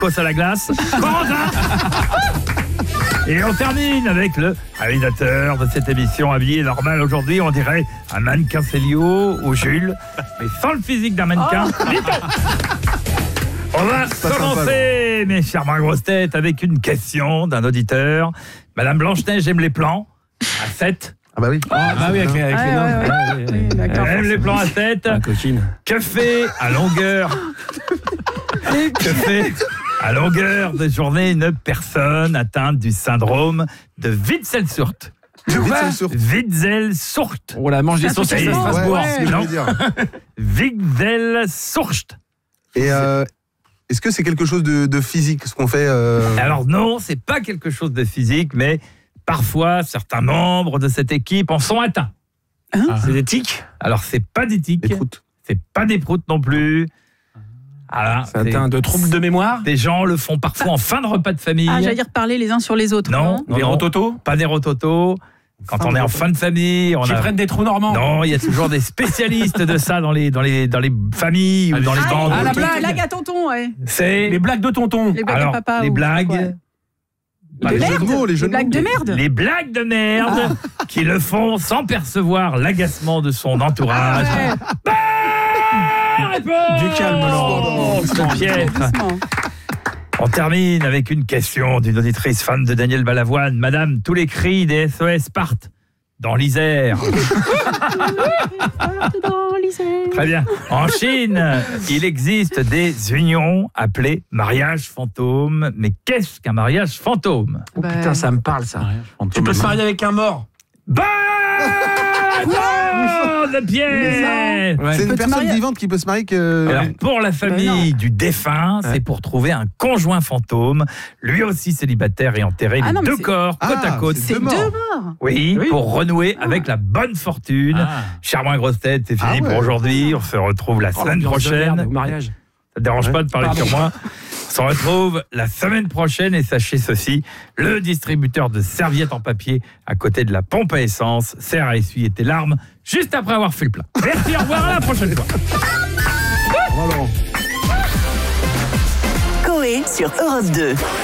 Cosse à la glace, Corentin. Et on termine avec le réalisateur de cette émission habillé normal aujourd'hui, on dirait un mannequin Célio ou Jules, mais sans le physique d'un mannequin. On va commencer, mes chers grosses têtes, avec une question d'un auditeur. Madame Blanche-Neige aime les plans à 7. Ah bah oui. Avec les noms. Elle aime les plans à 7. Coquine. Que fait à longueur de journée une personne atteinte du syndrome de Witzel-Surt? Witzel-Surt. Oh la mange des saucisses à Strasbourg. Non. Witzel-Surt. Et est-ce que c'est quelque chose de physique, ce qu'on fait Alors non, c'est pas quelque chose de physique, mais parfois certains membres de cette équipe en sont atteints. C'est des tics. Alors c'est pas des tics, Des proutes. c'est pas des proutes non plus. Voilà, C'est atteint de troubles de mémoire. des gens le font parfois en fin de repas de famille. Ah, j'allais dire parler les uns sur les autres. Non, Des rototos. pas des rototos. Quand on est en fin de famille, on Qui a... prennent des trous normands. Non, il y a toujours des spécialistes de ça dans les familles ou dans les bandes. la blague. Blague à tonton, ouais. C'est Les blagues de tonton. Les blagues alors à papa. les ou- blagues. ouais. Bah, De les merde. jeux de mots, les jeux de blagues mots. de merde. Les blagues de merde qui le font sans percevoir l'agacement de son entourage. Ouais. Réponse Du calme, Laurent. Son piètre. Doucement. On termine avec une question d'une auditrice fan de Daniel Balavoine. Madame, tous les cris des SOS partent dans l'Isère. Très bien. En Chine, il existe des unions appelées mariage fantôme. Mais qu'est-ce qu'un mariage fantôme? Oh, putain, ça me parle ça. Tu peux te marier avec un mort. Bonne Pierre. Ouais. C'est une Peut te personne marier- vivante qui peut se marier que... Alors, pour la famille du défunt, c'est pour trouver un conjoint fantôme, lui aussi célibataire et enterrer Ah les non, mais deux c'est- corps côte à côte. C'est deux morts. Oui, Oui. pour renouer avec la bonne fortune. Charmant grosse tête, c'est fini Ah ouais. pour aujourd'hui. On se retrouve la semaine prochaine. Au mariage. Ça te dérange pas de parler Pardon. sur moi? On se retrouve la semaine prochaine et sachez ceci, le distributeur de serviettes en papier à côté de la pompe à essence sert à essuyer tes larmes juste après avoir fait le plein. Merci, au revoir, à la prochaine fois. Bravo, Laurent. Coé sur Europe 2.